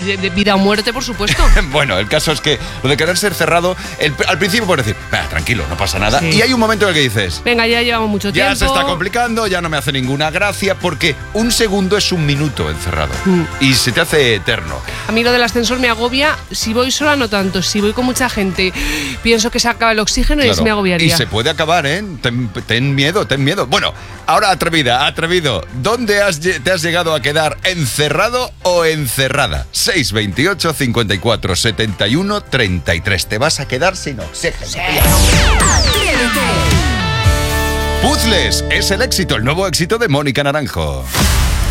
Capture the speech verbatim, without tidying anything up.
de, de vida o muerte, por supuesto. Bueno, el caso es que lo de querer ser cerrado, el, al principio puedes decir, "Bah, tranquilo, no pasa nada". Sí. Y hay un momento en el que dices, venga, ya llevamos mucho tiempo. ya se está complicando, ya no me hace ninguna gracia, porque un segundo es un minuto encerrado. Mm. Y se te hace eterno. A mí lo del ascensor me agobia. Si voy sola, no tanto. Si voy con mucha gente, pienso que se acaba el oxígeno, claro, y se me agobiaría. Y se puede acabar, ¿eh? Ten, ten miedo, ten miedo. Bueno, ahora atrevida, atrevido. ¿Dónde has, te has llegado a quedar, encerrado o encerrada? seis veintiocho, cincuenta y cuatro, setenta y uno, treinta y tres. ¿Te vas a quedar sin oxígeno? Sí. Puzzles es el éxito, el nuevo éxito de Mónica Naranjo.